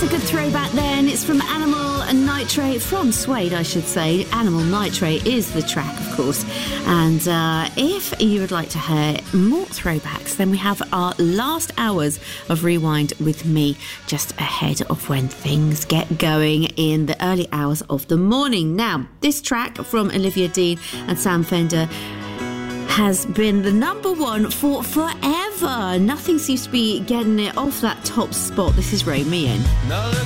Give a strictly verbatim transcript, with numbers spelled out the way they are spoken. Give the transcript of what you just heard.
a good throwback then. It's from Animal Nitrate, from Suede, I should say. Animal Nitrate is the track, of course. And uh, if you would like to hear more throwbacks, then we have our last hours of Rewind with me just ahead of when things get going in the early hours of the morning. Now, this track from Olivia Dean and Sam Fender has been the number one for forever. Nothing seems to be getting it off that top spot. This is Ray Me In.